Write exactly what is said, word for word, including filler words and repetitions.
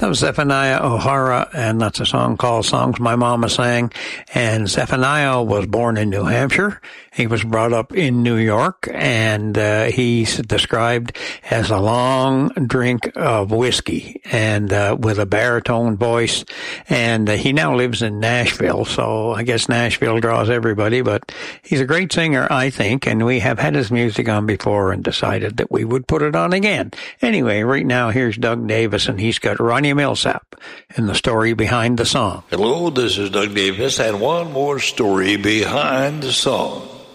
That was Zephaniah O'Hara, and that's a song called Songs My Mama Sang. And Zephaniah was born in New Hampshire. He was brought up in New York, and uh, he's described as a long drink of whiskey and uh, with a baritone voice. And uh, he now lives in Nashville, so I guess Nashville draws everybody, but he's a great singer, I think, and we have had his music on before and decided that we would put it on again. Anyway, right now, here's Doug Davis, and he's got Ronnie Millsap in the story behind the song. Hello, this is Doug Davis, and one more story behind the song.